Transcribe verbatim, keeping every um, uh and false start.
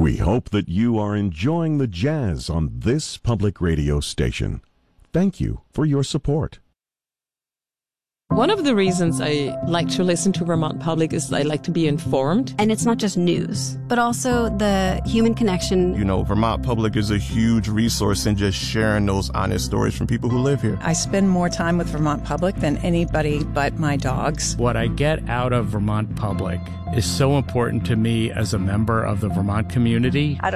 We hope that you are enjoying the jazz on this public radio station. Thank you for your support. One of the reasons I like to listen to Vermont Public is I like to be informed. And it's not just news, but also the human connection. You know, Vermont Public is a huge resource in just sharing those honest stories from people who live here. I spend more time with Vermont Public than anybody but my dogs. What I get out of Vermont Public is so important to me as a member of the Vermont community. I don't